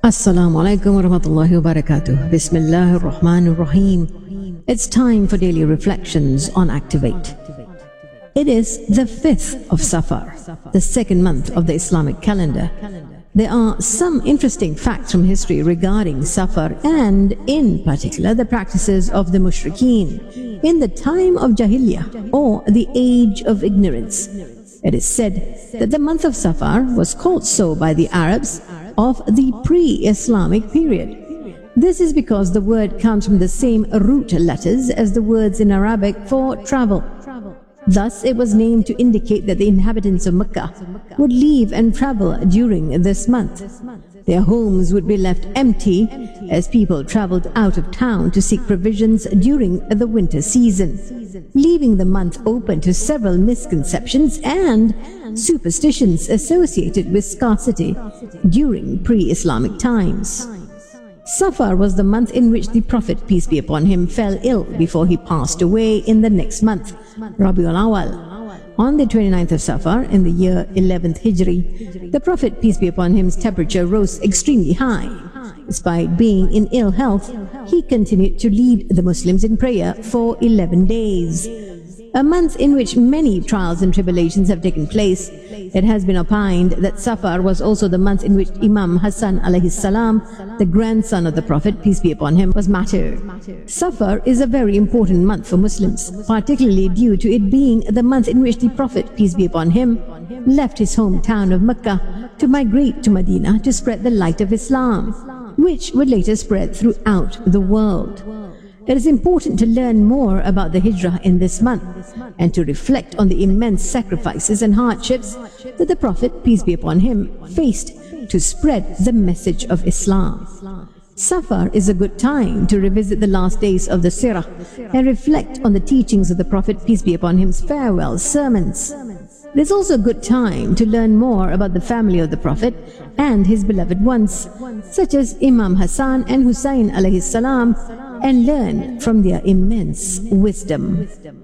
Assalamu alaikum wa rahmatullahi wa barakatuh. Bismillahir Rahmanir Rahim. It's time for daily reflections on Activate. It is the 5th of Safar, the second month of the Islamic calendar. There are some interesting facts from history regarding Safar and, in particular, the practices of the Mushrikeen in the time of Jahiliyyah or the age of ignorance. It is said that the month of Safar was called so by the Arabs of the pre-Islamic period. This is because the word comes from the same root letters as the words in Arabic for travel. Thus, it was named to indicate that the inhabitants of Mecca would leave and travel during this month. Their homes would be left empty as people traveled out of town to seek provisions during the winter season, leaving the month open to several misconceptions and superstitions associated with scarcity during pre-Islamic times. Safar was the month in which the Prophet, peace be upon him, fell ill before he passed away in the next month, Rabiul Awal. On the 29th of Safar, in the year 11th Hijri, the Prophet, peace be upon him's temperature rose extremely high. Despite being in ill health, he continued to lead the Muslims in prayer for 11 days. A month in which many trials and tribulations have taken place. It has been opined that Safar was also the month in which Imam Hassan alayhi salam, the grandson of the Prophet, peace be upon him, was martyred. Safar is a very important month for Muslims, particularly due to it being the month in which the Prophet, peace be upon him, left his hometown of Mecca to migrate to Medina to spread the light of Islam, which would later spread throughout the world. It is important to learn more about the Hijrah in this month and to reflect on the immense sacrifices and hardships that the Prophet, peace be upon him, faced to spread the message of Islam. Safar is a good time to revisit the last days of the Sirah and reflect on the teachings of the Prophet, peace be upon him's farewell sermons. It is also a good time to learn more about the family of the Prophet and his beloved ones, such as Imam Hassan and Hussein alayhi salam, and learn from their immense wisdom.